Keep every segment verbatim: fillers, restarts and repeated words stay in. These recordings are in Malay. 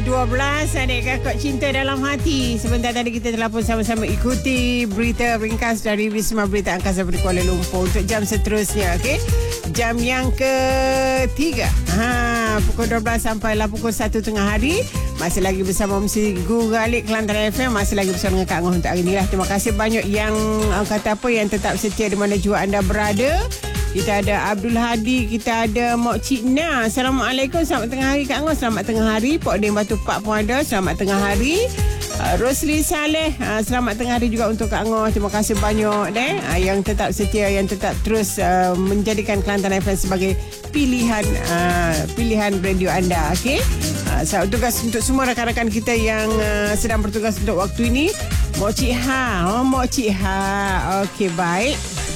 dua belas. Adik kakak cinta dalam hati. Sebentar tadi kita telah pun sama-sama ikuti berita ringkas dari Wisma Berita Angkasa dari Kuala Lumpur untuk jam seterusnya. Okey, jam yang ketiga, ha, pukul dua belas sampailah pukul satu tengah hari. Masih lagi bersama Mesti Guru Galik Kelantan F M. Masih lagi bersama dengan Kak Ngoh untuk hari ni lah. Terima kasih banyak yang uh, kata apa, yang tetap setia di mana jua anda berada. Kita ada Abdul Hadi, kita ada Mok Cik Na. Assalamualaikum, selamat tengah hari Kak Ngoh. Selamat tengah hari. Pok Deng Batu Pak pun ada, selamat tengah hari. uh, Rosli Saleh, uh, selamat tengah hari juga untuk Kak Ngoh. Terima kasih banyak deh, uh, yang tetap setia, yang tetap terus uh, menjadikan Kelantan F M sebagai pilihan uh, pilihan radio anda. Okey, uh, selamat tugas untuk semua rakan-rakan kita yang uh, sedang bertugas untuk waktu ini. Mok Cik Ha, oh Mok Cik Ha. Okey, baik.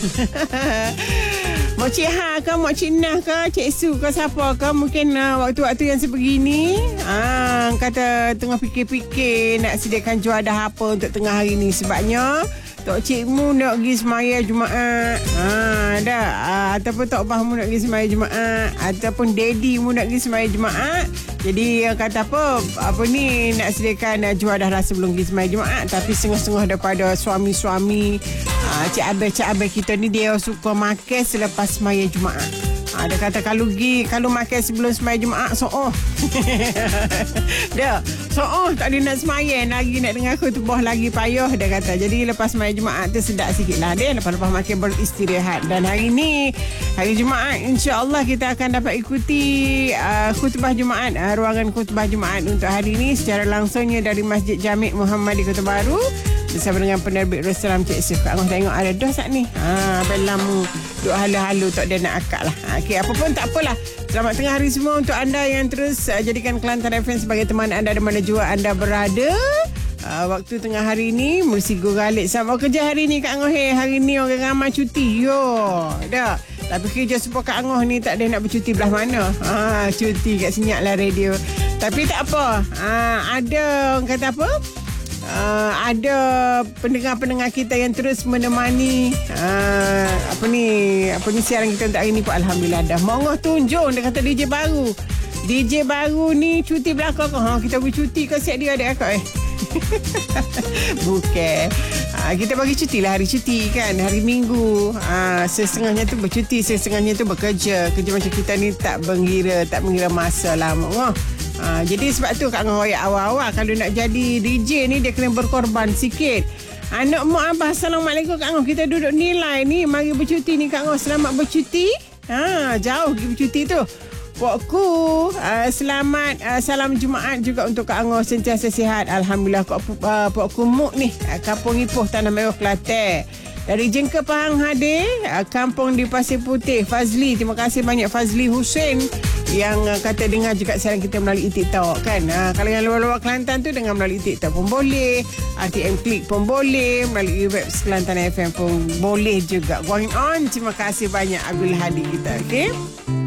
Mok Cik Ha ke, Mok Cik Nah ke, Cik Su ke, siapa ke, mungkin uh, waktu-waktu yang sebegini ah, kata tengah fikir-fikir nak sediakan juadah apa untuk tengah hari ni. Sebabnya Tok Cik mu nak pergi semaya Jumaat, ah, dah, ah, ataupun Tok Bah mu nak pergi semaya Jumaat, ataupun Daddy mu nak pergi semaya Jumaat. Jadi uh, kata apa, apa ni, nak sediakan uh, juadah lah sebelum pergi semaya Jumaat. Tapi setengah-setengah daripada suami-suami, uh, Cik Abel-Cik Abel kita ni, dia suka makan selepas semaya Jumaat. Ha, dia kata kalau pergi, kalau makan sebelum semaya Jumaat, so oh. Dia, so oh, tak ada nak semaya lagi, nak dengar khutbah lagi payah, dia kata. Jadi lepas semaya Jumaat tu sedap sikit lah dia, lepas-lepas makan beristirahat. Dan hari ni, hari Jumaat, insya-Allah kita akan dapat ikuti uh, khutbah Jumaat, uh, ruangan khutbah Jumaat untuk hari ni secara langsungnya dari Masjid Jami' Muhammadi Kota Baru bersama dengan penerbit Rustam Cik Sif. Kak Ngoh tengok ada dah saat ni. Ha, belamu duk halu-halu tak ada nak akak lah. Ha, okey, apa pun tak apalah. Selamat tengah hari semua untuk anda yang terus uh, jadikan Kelantan F M sebagai teman anda di mana jua anda berada. Uh, waktu tengah hari ni mesti Guru Galik sama kerja hari ni Kak Ngoh. Hey, hari ni orang ramai cuti. Yo, dah. Tapi kerja support Kak Ngoh ni tak ada nak bercuti belah mana. Ha, cuti kat Senyap lah radio. Tapi tak apa. Ha, ada orang kata apa? Uh, ada pendengar-pendengar kita yang terus menemani uh, apa ni apa ni siaran kita untuk hari ni pun alhamdulillah dah. Mongoh tunjuk dia kata D J baru. D J baru ni cuti belakang ke? Ha, kita bagi cuti ke siap dia adik akak eh. Bukan. Ha, kita bagi cuti lah hari cuti kan, hari Minggu. Ha, setengahnya tu bercuti, setengahnya tu bekerja. Kerja macam kita ni tak mengira, tak mengira masa lah Mongoh. Ha, jadi sebab tu Kak Ngoh awal-awal kalau nak jadi D J ni dia kena berkorban sikit. Anak mak abah, Assalamualaikum Kak Ngoh. Kita duduk nilai ni, mari bercuti ni Kak Ngoh. Selamat bercuti. Ha, jauh pergi bercuti tu. Pokku, uh, selamat uh, salam Jumaat juga untuk Kak Ngoh, sentiasa sihat. Alhamdulillah. Pokku uh, Pokku Muk ni, uh, Kampung Ipoh Tanah Merah Kelantan. Dari Jengka Pahang hadir, uh, kampung di Pasir Putih. Fazli, terima kasih banyak Fazli Hussein yang uh, kata dengar juga siaran kita melalui TikTok kan. Uh, kalau yang luar-luar Kelantan tu dengar melalui TikTok pun boleh, R T M Klik pun boleh, melalui web Kelantan F M pun boleh juga. Going on, terima kasih banyak Abdul Hadi kita. Okay.